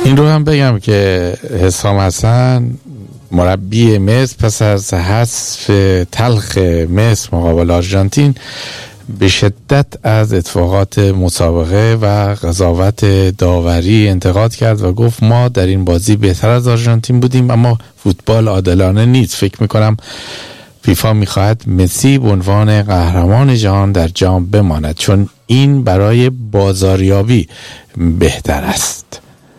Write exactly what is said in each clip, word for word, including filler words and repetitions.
این رو هم بگم که حسام حسن مربی مصر پس از حذف تلخ مصر مقابل آرژانتین به شدت از اتفاقات مسابقه و قضاوت داوری انتقاد کرد و گفت ما در این بازی بهتر از آرژانتین بودیم، اما فوتبال عادلانه نیست. فکر میکنم فیفا میخواهد مسی به عنوان قهرمان جهان در جام بماند، چون این برای بازاریابی بهتر است.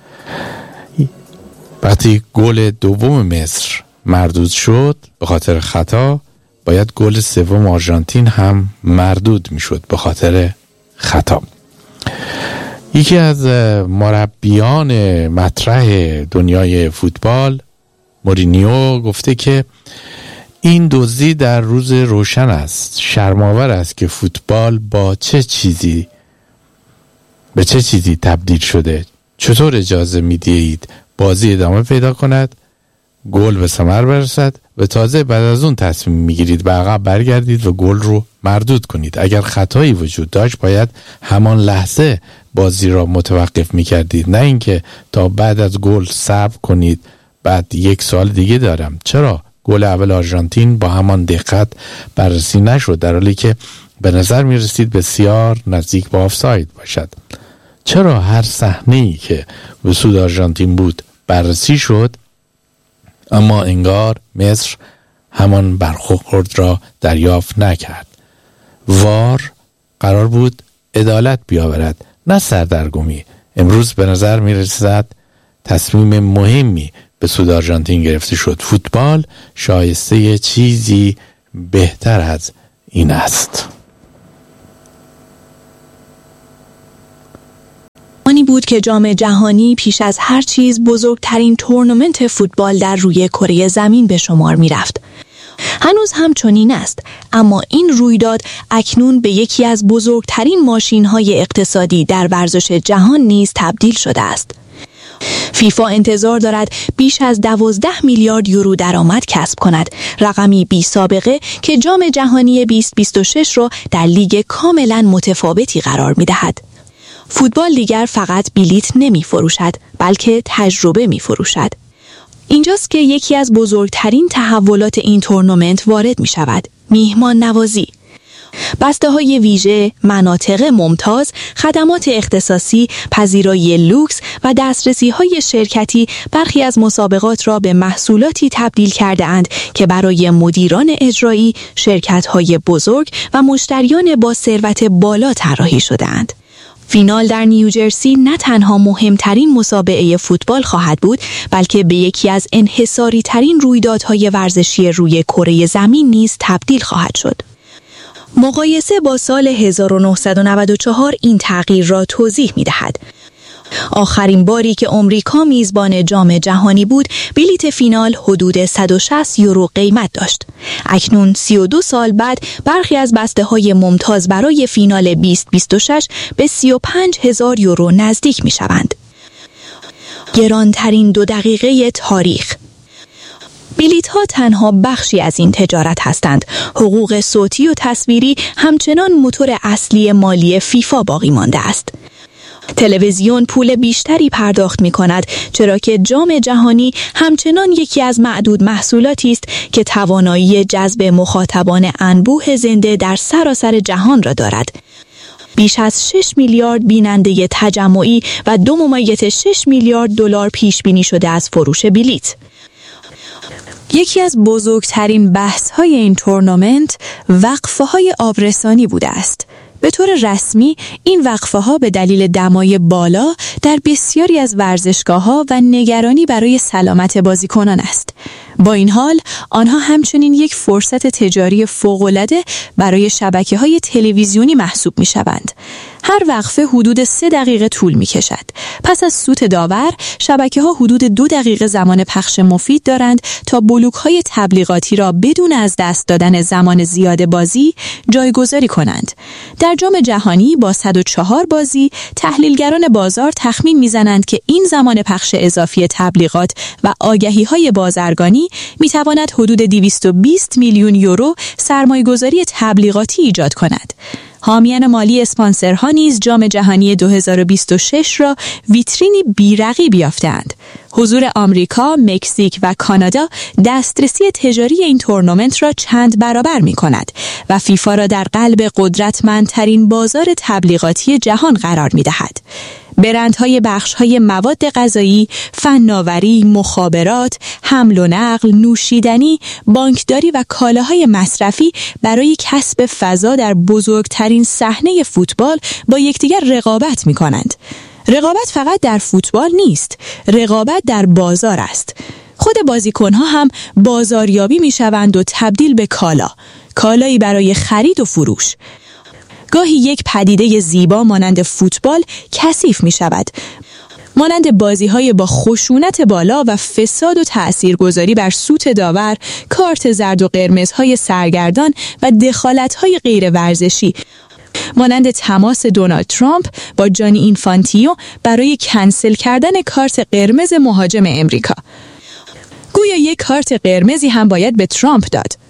وقتی گل دوم مصر مردود شد به خاطر خطا، باید گل سوم آرژانتین هم مردود میشد به خاطر خطا. یکی از مربیان مطرح دنیای فوتبال، مورینیو، گفته که این دزدی در روز روشن است. شرم‌آور است که فوتبال با چه چیزی به چه چیزی تبدیل شده. چطور اجازه میدهید بازی ادامه پیدا کند، گل به ثمر برسد و تازه بعد از اون تصمیم میگیرید به عقب برگردید و گل رو مردود کنید؟ اگر خطایی وجود داشت باید همان لحظه بازی را متوقف میکردید، نه اینکه تا بعد از گل صبر کنید. بعد یک سوال دیگه دارم، چرا گل اول آرژانتین با همان دقت بررسی نشد، در حالی که به نظر میرسید بسیار نزدیک به آفساید باشد؟ چرا هر صحنه‌ای که به سود آرژانتین بود بررسی شد، اما انگار مصر همان برخورد را دریافت نکرد؟ وار قرار بود عدالت بیاورد، نه سردرگمی. امروز به نظر می رسد تصمیم مهمی به سود آرژانتین گرفته شد. فوتبال شایسته چیزی بهتر از این است. آنی بود که جام جهانی پیش از هر چیز بزرگترین تورنمنت فوتبال در روی کره زمین به شمار می رفت. هنوز هم چنین است، اما این رویداد اکنون به یکی از بزرگترین ماشین‌های اقتصادی در ورزش جهان نیز تبدیل شده است. فیفا انتظار دارد بیش از دوازده میلیارد یورو درآمد کسب کند، رقمی بی سابقه که جام جهانی بیست بیست و شش را در لیگ کاملا متفاوتی قرار می دهد. فوتبال دیگر فقط بلیت نمی فروشد، بلکه تجربه می فروشد. اینجاست که یکی از بزرگترین تحولات این تورنمنت وارد می شود: میهمان نوازی. بسته های ویژه، مناطق ممتاز، خدمات اختصاصی، پذیرایی لوکس و دسترسی های شرکتی برخی از مسابقات را به محصولاتی تبدیل کرده اند که برای مدیران اجرایی، شرکت های بزرگ و مشتریان با ثروت بالا طراحی شده اند. فینال در نیوجرسی نه تنها مهمترین مسابقه فوتبال خواهد بود، بلکه به یکی از انحصاری ترین رویدادهای ورزشی روی کره زمین نیز تبدیل خواهد شد. مقایسه با سال هزار و نهصد و نود و چهار این تغییر را توضیح می دهد. آخرین باری که آمریکا میزبان جام جهانی بود، بلیت فینال حدود صد و شصت یورو قیمت داشت. اکنون سی و دو سال بعد برخی از بسته های ممتاز برای فینال بیست بیست و شش به سی و پنج هزار یورو نزدیک می شوند. گرانترین دو دقیقه تاریخ. بلیت ها تنها بخشی از این تجارت هستند. حقوق صوتی و تصویری همچنان موتور اصلی مالی فیفا باقی مانده است. تلویزیون پول بیشتری پرداخت می کند، چرا که جام جهانی همچنان یکی از معدود محصولاتی است که توانایی جذب مخاطبان انبوه زنده در سراسر جهان را دارد. بیش از شش میلیارد بیننده تجمعی و دو ممیز شش میلیارد دلار پیش بینی شده از فروش بلیت. یکی از بزرگترین بحث‌های این تورنمنت وقفه‌های آبرسانی بوده است. به طور رسمی این وقفه‌ها به دلیل دمای بالا در بسیاری از ورزشگاه‌ها و نگرانی برای سلامت بازیکنان است. با این حال آنها همچنین یک فرصت تجاری فوق‌العاده برای شبکه‌های تلویزیونی محسوب می‌شوند. هر وقفه حدود سه دقیقه طول می‌کشد. پس از سوت داور، شبکه‌ها حدود دو دقیقه زمان پخش مفید دارند تا بلوک‌های تبلیغاتی را بدون از دست دادن زمان زیاد بازی جایگذاری کنند. در جام جهانی با صد و چهار بازی، تحلیلگران بازار تخمین می‌زنند که این زمان پخش اضافی تبلیغات و آگهی‌های بازرگانی می‌تواند حدود دویست و بیست میلیون یورو سرمایه‌گذاری تبلیغاتی ایجاد کند. حامیان مالی اسپانسرها نیز جام جهانی دو هزار و بیست و شش را ویترینی بی‌رقیب یافتند. حضور آمریکا، مکزیک و کانادا دسترسی تجاری این تورنمنت را چند برابر می کند و فیفا را در قلب قدرتمندترین بازار تبلیغاتی جهان قرار می دهد. برندهای بخش‌های مواد غذایی، فناوری، مخابرات، حمل و نقل، نوشیدنی، بانکداری و کالاهای مصرفی برای کسب فضا در بزرگترین صحنه فوتبال با یکدیگر رقابت می‌کنند. رقابت فقط در فوتبال نیست، رقابت در بازار است. خود بازیکن‌ها هم بازاریابی می‌شوند و تبدیل به کالا، کالایی برای خرید و فروش. گاهی یک پدیده زیبا مانند فوتبال کثیف می شود. مانند بازی‌های با خشونت بالا و فساد و تأثیرگذاری بر سوت داور، کارت زرد و قرمزهای سرگردان و دخالت‌های غیر ورزشی. مانند تماس دونالد ترامپ با جانی اینفانتینو برای کنسل کردن کارت قرمز مهاجم امریکا. گویا یک کارت قرمزی هم باید به ترامپ داد.